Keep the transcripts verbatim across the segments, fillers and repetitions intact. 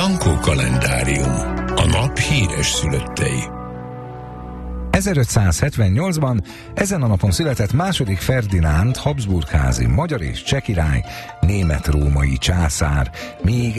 Brankó kalendárium. A nap híres szülöttei. ezerötszázhetvennyolcban ezen a napon született második Ferdinánd Habsburg-házi magyar és cseh király, német-római császár, míg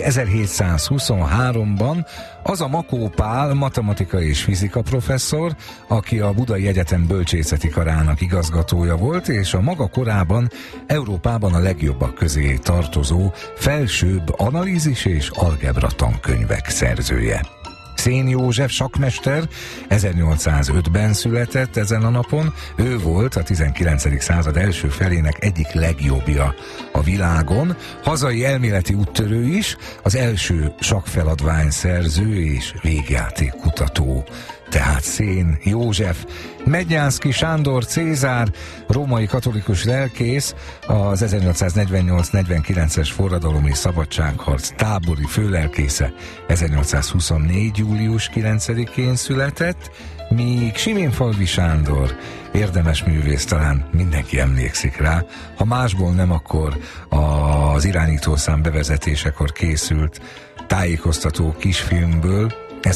ezerhétszázhuszonháromban az a Makó Pál matematika és fizika professzor, aki a Budai Egyetem bölcsészeti karának igazgatója volt, és a maga korában Európában a legjobbak közé tartozó felsőbb analízis és algebra tankönyvek szerzője. Szén József sakkmester ezernyolcszázötben született ezen a napon. Ő volt a tizenkilencedik század első felének egyik legjobbja a világon, hazai elméleti úttörő is, az első sakkfeladvány szerző és végjátékkutató. Tehát Szén József. Mednyánszky Sándor Cézár, római katolikus lelkész, az ezernyolcszáznegyvennyolc negyvenkilences forradalom és szabadságharc tábori főlelkésze ezernyolcszázhuszonnégy július kilencedikén született, míg Siménfalvi Sándor, érdemes művész, talán mindenki emlékszik rá, ha másból nem, akkor az irányítószám bevezetésekor készült tájékoztató kisfilmből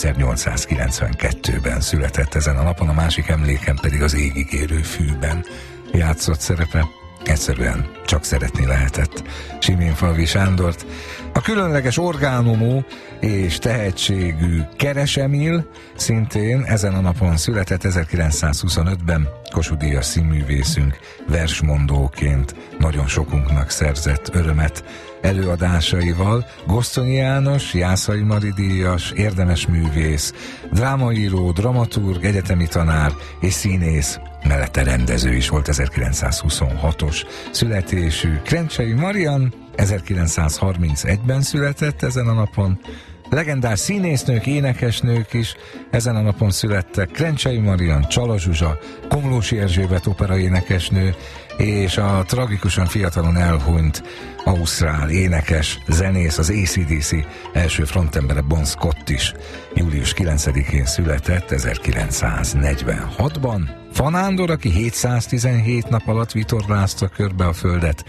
ezernyolcszázkilencvenkettőben született ezen a napon, a másik emlékem pedig az Égigérő fűben játszott szerepe. Egyszerűen csak szeretni lehetett Siménfalvi Sándort. A különleges orgánumú és tehetségű Keres Emil szintén ezen a napon született ezerkilencszázhuszonötben. Kossuth Díjas színművészünk versmondóként nagyon sokunknak szerzett örömet előadásaival. Gosztonyi János, Jászai Mari díjas, érdemes művész, drámaíró, dramaturg, egyetemi tanár és színész, mellette rendező is volt, ezerkilencszázhuszonhatos születésű. Krencsey Marian ezerkilencszázharmincegyben született ezen a napon. Legendás színésznők, énekesnők is ezen a napon születtek. Krencsey Marian, Csala Zsuzsa, Komlósi Erzsébet operaénekesnő, és a tragikusan fiatalon elhunyt ausztrál énekes, zenész, az á cé dé cé első frontembere Bon Scott is július kilencedikén született ezerkilencszáznegyvenhatban. Fanándor, aki hétszáztizenhét nap alatt vitorlázta körbe a földet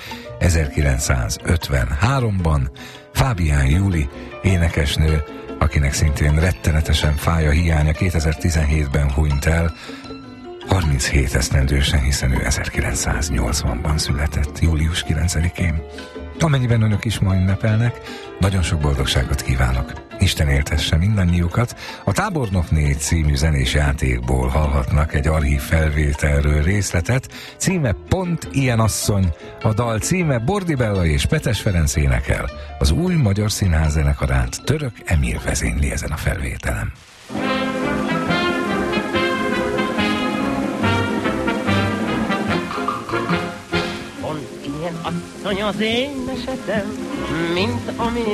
ezerkilencszázötvenháromban. Fábián Júli énekesnő, akinek szintén rettenetesen fáj a hiánya, kétezer-tizenhétben hunyt el, harminchét esztendősen, hiszen ő ezerkilencszáznyolcvanban született, július kilencedikén. Amennyiben önök is ma ünnepelnek, nagyon sok boldogságot kívánok. Isten éltesse mindannyiukat. A Tábornokné című zenés játékból hallhatnak egy archív felvételről részletet. Címe Pont ilyen asszony, a dal címe Bordi Bella és Petes Ferenc énekel. Az új magyar színház zenekarát Török Emil vezényli ezen a felvételen. Pont ilyen asszony az én esetem, mint ami